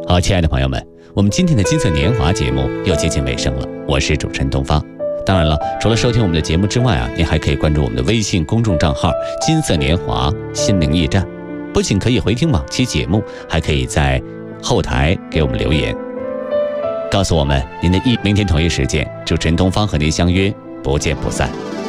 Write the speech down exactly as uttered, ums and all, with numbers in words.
好，亲爱的朋友们，我们今天的金色年华节目又接近尾声了，我是主持人东方。当然了，除了收听我们的节目之外啊，您还可以关注我们的微信公众账号金色年华心灵驿站，不仅可以回听往期节目，还可以在后台给我们留言，告诉我们您的意。明天同一时间，主持人东方和您相约，不见不散。